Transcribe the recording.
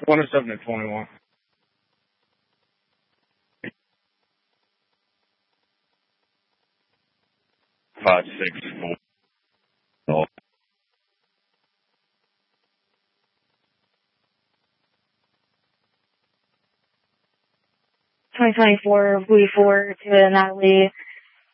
27 to 21. Five, six, four. 2024 V4 to Natalie